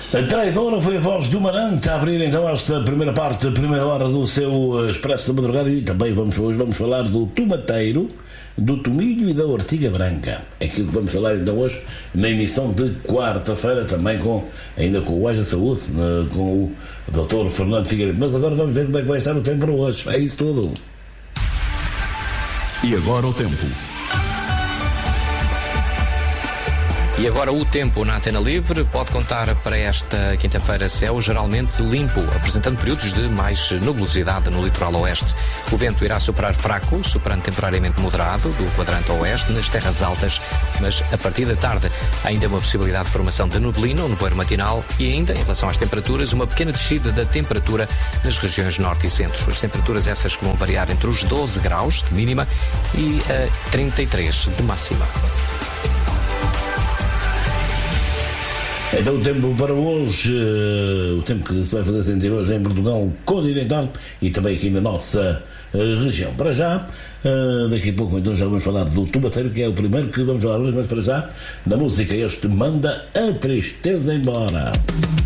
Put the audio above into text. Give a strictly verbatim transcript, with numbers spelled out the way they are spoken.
A traidora foi a voz do Manante a abrir então esta primeira parte, a primeira hora do seu Expresso da Madrugada, e também vamos, hoje vamos falar do tomateiro, do tomilho e da ortiga branca. É aquilo que vamos falar então hoje na emissão de quarta-feira, também com, ainda com o Aja Saúde, com o doutor Fernando Figueiredo. Mas agora vamos ver como é que vai estar o tempo para hoje. É isso tudo. E agora o tempo. E agora o tempo na Antena Livre pode contar para esta quinta-feira céu geralmente limpo, apresentando períodos de mais nebulosidade no litoral oeste. O vento irá soprar fraco, soprando temporariamente moderado do quadrante oeste nas terras altas, mas a partir da tarde ainda uma possibilidade de formação de neblina ou nevoeiro matinal e ainda, em relação às temperaturas, uma pequena descida da temperatura nas regiões norte e centro. As temperaturas essas que vão variar entre os doze graus de mínima e a trinta e três de máxima. Então o tempo para hoje, uh, o tempo que se vai fazer sentir hoje em Portugal continental e também aqui na nossa uh, região. Para já, uh, daqui a pouco então já vamos falar do tomateiro, que é o primeiro que vamos falar hoje, mas para já, na música este Manda a Tristeza Embora.